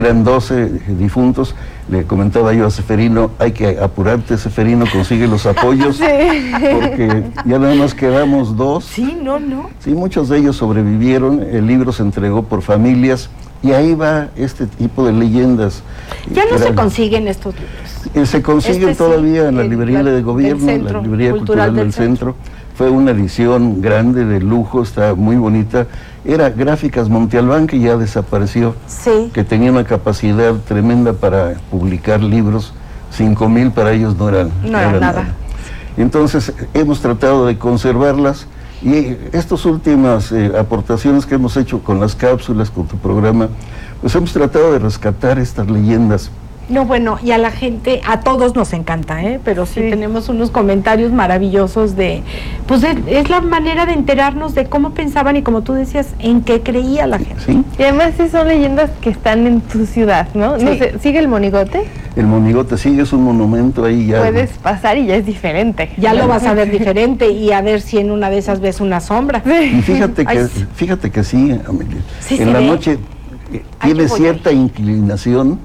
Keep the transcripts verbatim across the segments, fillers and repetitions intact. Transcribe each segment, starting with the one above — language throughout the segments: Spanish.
eran doce difuntos. Le comentaba yo a Seferino, hay que apurarte, Seferino, consigue los apoyos, sí, porque ya nada más quedamos dos. Sí, no, no. Sí, muchos de ellos sobrevivieron, el libro se entregó por familias, y ahí va este tipo de leyendas. Ya no Eran, se consiguen estos libros. Se consiguen este todavía sí, en la librería el, de gobierno, centro, la librería cultural, cultural del, del centro. centro. Fue una edición grande, de lujo, está muy bonita. Era Gráficas Monte Albán, que ya desapareció, sí, que tenía una capacidad tremenda para publicar libros. Cinco mil para ellos no eran, no era nada. nada. Entonces hemos tratado de conservarlas, y estas últimas eh, aportaciones que hemos hecho con las cápsulas, con tu programa, pues hemos tratado de rescatar estas leyendas. No, bueno, y a la gente, a todos nos encanta, ¿eh? Pero sí, sí tenemos unos comentarios maravillosos de, pues de, es la manera de enterarnos de cómo pensaban y, como tú decías, en qué creía la gente. Sí. Y además sí son leyendas que están en tu ciudad, ¿no? Sí. No sé, ¿sigue el monigote? El monigote sigue, es un monumento ahí ya. Puedes pasar y ya es diferente. Ya lo vas a ver diferente, y a ver si en una de esas ves una sombra. Sí. Y fíjate que, Ay, sí. fíjate que sí, Amelia, sí, en la ve. noche eh, tiene cierta inclinación,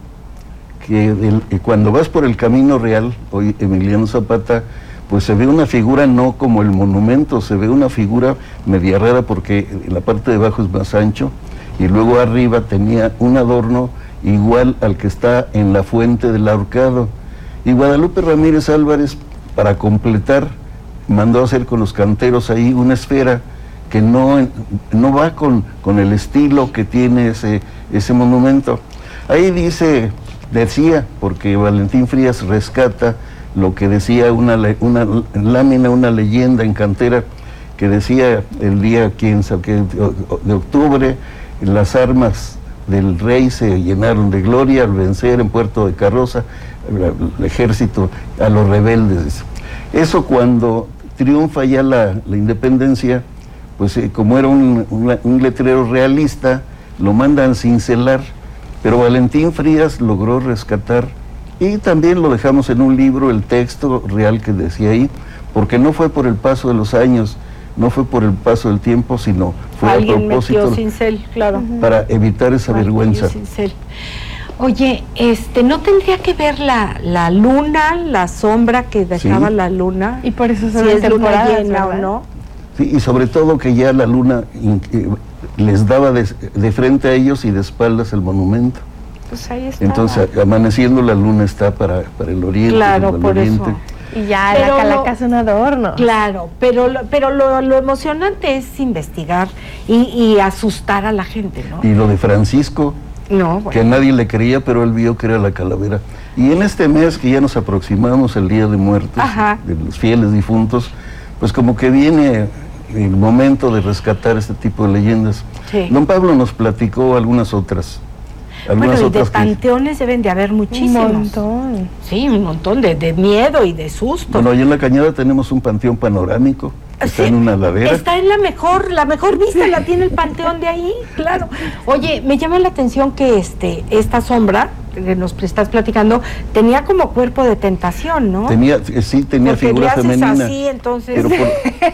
que el, eh, cuando vas por el Camino Real, hoy Emiliano Zapata, pues se ve una figura no como el monumento, se ve una figura media rara, porque en la parte de abajo es más ancho, y luego arriba tenía un adorno igual al que está en la fuente del Ahorcado. Y Guadalupe Ramírez Álvarez, para completar, mandó a hacer con los canteros ahí una esfera que no, no va con, con el estilo que tiene ese, ese monumento. Ahí dice... Decía, porque Valentín Frías rescata lo que decía una, una lámina, una leyenda en cantera, que decía el día quién sabe qué, de octubre, las armas del rey se llenaron de gloria al vencer en Puerto de Carroza el ejército a los rebeldes. Eso, cuando triunfa ya la, la independencia, pues eh, como era un, un, un letrero realista, lo mandan cincelar. Pero Valentín Frías logró rescatar, y también lo dejamos en un libro, el texto real que decía ahí, porque no fue por el paso de los años, no fue por el paso del tiempo, sino fue Alguien a propósito metió cincel, claro, para evitar esa Alguien vergüenza. Cincel. Oye, este, ¿no tendría que ver la, la luna, la sombra que dejaba sí. la luna? Y por eso se si es luna llena o no. Sí, y sobre todo que ya la luna eh, les daba de, de frente a ellos y de espaldas el monumento. Pues ahí está. Entonces, amaneciendo, la luna está para, para el oriente. Claro, el por oriente. eso. Y ya pero la calaca es un adorno. Claro, pero, lo, pero lo, lo emocionante es investigar y, y asustar a la gente, ¿no? Y lo de Francisco, no, bueno. que nadie le creía, pero él vio que era la calavera. Y en este mes que ya nos aproximamos al Día de Muertos, Ajá. de los fieles difuntos, pues como que viene el momento de rescatar este tipo de leyendas. Sí. Don Pablo nos platicó algunas otras. Algunas bueno, y otras de panteones que... deben de haber muchísimos. Un montón. Sí, un montón de, de miedo y de susto. Bueno, ahí en la Cañada tenemos un panteón panorámico, que sí, está en una ladera. Está en la mejor, la mejor vista la tiene el panteón de ahí, claro. Oye, me llama la atención que este, esta sombra que nos estás platicando tenía como cuerpo de tentación, ¿no? Tenía, sí, tenía Porque figura le haces femenina. así, entonces. Pero por,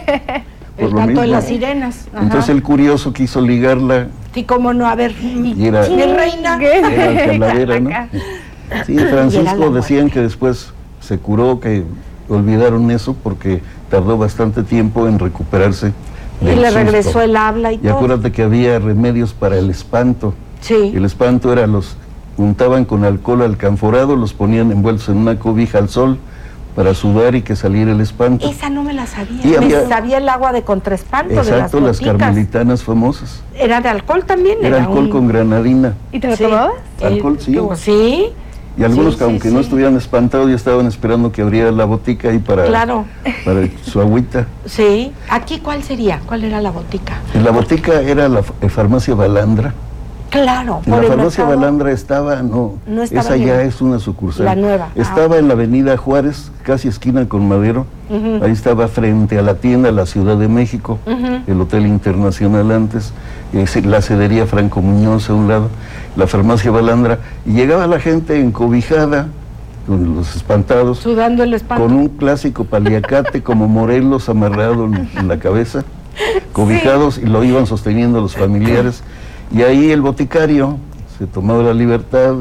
el por canto de las sirenas. Ajá. Entonces el curioso quiso ligarla. Sí, cómo no, a ver, y era, mi reina. Era el calavera, ¿no? Sí, Francisco decían que después se curó, que olvidaron eso porque tardó bastante tiempo en recuperarse. Y le susto. Regresó el habla y, y todo. Y acuérdate que había remedios para el espanto. Sí. El espanto era los untaban con alcohol alcanforado, los ponían envueltos en una cobija al sol para sudar y que saliera el espanto. Esa no me la sabía. Y me había, sabía el agua de contraespanto. Exacto, de las, las carmelitanas famosas. ¿Era de alcohol también? Era, era alcohol un... con granadina. ¿Y te lo sí. tomabas? Alcohol, sí. Sí. Y algunos, sí, que aunque sí, no sí. estuvieran espantados, ya estaban esperando que abriera la botica ahí para, claro. para su agüita. Sí. ¿Aquí cuál sería? ¿Cuál era la botica? En la botica era la farmacia Balandra. Claro. En la farmacia Balandra estaba, no, no estaba esa bien. Ya es una sucursal. La nueva. Estaba ah. en la avenida Juárez, casi esquina con Madero. Uh-huh. Ahí estaba frente a la tienda La Ciudad de México, uh-huh. el Hotel Internacional antes, eh, la cedería Franco Muñoz a un lado, la farmacia Balandra. Y llegaba la gente encobijada, con los espantados. Sudando el espanto. Con un clásico paliacate como Morelos amarrado en, en la cabeza, cobijados, sí. Y lo iban sosteniendo los familiares. Y ahí el boticario se tomaba la libertad